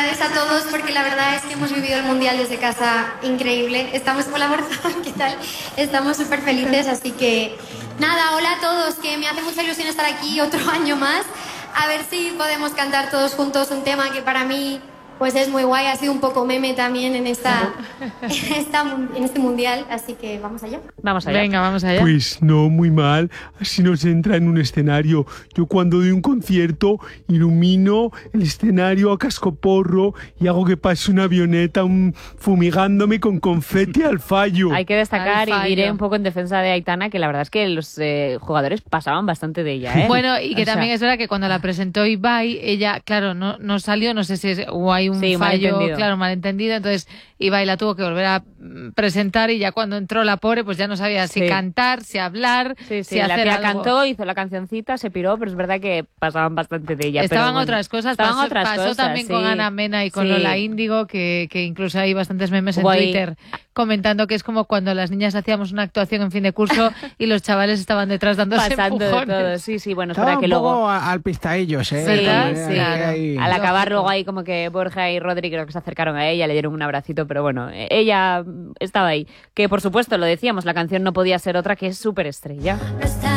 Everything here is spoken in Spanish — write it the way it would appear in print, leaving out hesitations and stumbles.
felicidades a todos porque la verdad es que hemos vivido el Mundial desde casa increíble. Estamos con la ¿qué tal? Estamos súper felices, así que nada, hola a todos, que me hace mucha ilusión estar aquí otro año más. A ver si podemos cantar todos juntos un tema que para mí pues es muy guay, ha sido un poco meme también en este mundial, así que vamos allá. Vamos allá. Venga, vamos allá. Pues no, muy mal. Así no se entra en un escenario. Yo cuando doy un concierto ilumino el escenario a cascoporro y hago que pase una avioneta fumigándome con confeti al fallo. Hay que destacar, Al y diré fallo. un poco en defensa de Aitana, que la verdad es que los jugadores pasaban bastante de ella, ¿eh? Bueno, y que O sea, también es verdad que cuando la presentó Ibai, ella, claro, no salió, no sé si o hay un Sí, fallo, malentendido. claro, malentendido, entonces Ibai la tuvo que volver a presentar y ya cuando entró la pobre, pues ya no sabía si Sí. cantar, si hablar, Sí, si la hacer tía algo. cantó, hizo la cancioncita, se piró, pero es verdad que pasaban bastante de ella. Estaban pero bueno, otras cosas, estaban pasó, otras pasó cosas, también sí. con Ana Mena y con Sí. Lola Índigo, que incluso hay bastantes memes en Hubo ahí- Twitter comentando que es como cuando las niñas hacíamos una actuación en fin de curso y los chavales estaban detrás dándose Pasando de empujones. todo, sí, bueno, es Estaba verdad que un luego... poco al pistaillos, ¿eh? Sí, ¿verdad? sí. Claro. Ahí. Al acabar Lógico. luego ahí como que Borja y Rodri creo que se acercaron a ella, le dieron un abracito, pero bueno, ella estaba ahí. Que por supuesto, lo decíamos, la canción no podía ser otra que es Superestrella. No está